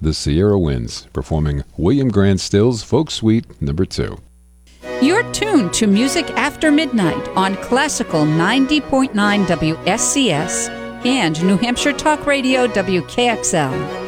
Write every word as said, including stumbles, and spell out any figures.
the Sierra Winds, performing William Grant Still's Folk Suite Number Two. You're tuned to Music After Midnight on Classical ninety point nine W S C S and New Hampshire Talk Radio W K X L.